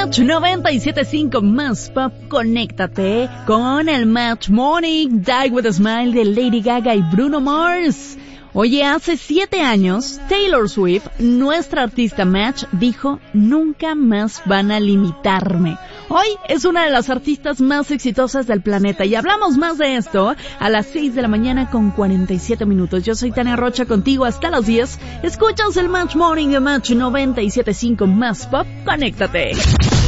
Match 97.5 más pop. Conéctate con el Match Morning. Die with a Smile de Lady Gaga y Bruno Mars. Oye, hace 7 años, Taylor Swift, nuestra artista Match, dijo, nunca más van a limitarme. Hoy es una de las artistas más exitosas del planeta y hablamos más de esto a las 6 de la mañana con 47 minutos. Yo soy Tania Rocha, contigo hasta las 10. Escuchas el Match Morning de Match 97.5 más pop. Conéctate.